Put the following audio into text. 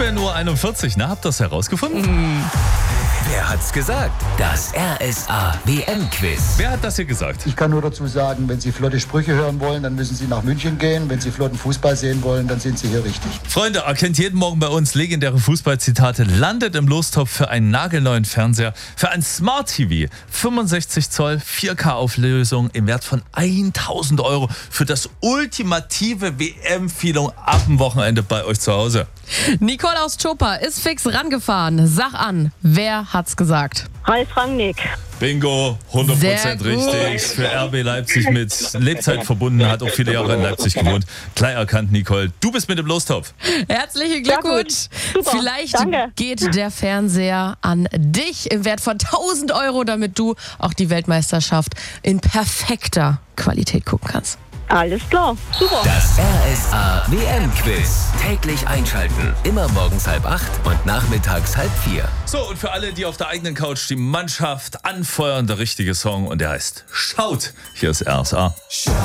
7:41 Uhr. Na, habt ihr das herausgefunden? Wer hat's gesagt? Das RSA WM-Quiz. Wer hat das hier gesagt? Ich kann nur dazu sagen, wenn Sie flotte Sprüche hören wollen, dann müssen Sie nach München gehen. Wenn Sie flotten Fußball sehen wollen, dann sind Sie hier richtig. Freunde, erkennt jeden Morgen bei uns legendäre Fußballzitate, landet im Lostopf für einen nagelneuen Fernseher, für ein Smart TV, 65 Zoll, 4K-Auflösung im Wert von 1.000 Euro für das ultimative WM-Feeling ab dem Wochenende bei euch zu Hause. Nicole aus Chopa ist fix rangefahren. Sag an, wer hat's gesagt? Ralf Rangnick. Bingo, 100% Sehr gut. richtig. Für RB Leipzig mit Lebzeit verbunden, hat auch viele Jahre in Leipzig gewohnt. Klar erkannt, Nicole. Du bist mit im Lostopf. Herzlichen Glückwunsch. Super, Vielleicht danke. geht der Fernseher an dich im Wert von 1.000 Euro, damit du auch die Weltmeisterschaft in perfekter Qualität gucken kannst. Alles klar, super. Das RSA WM-Quiz. Täglich einschalten. Immer morgens 7:30 und nachmittags 3:30. So, und für alle, die auf der eigenen Couch die Mannschaft anfeuern, der richtige Song und der heißt Schaut. Hier ist RSA.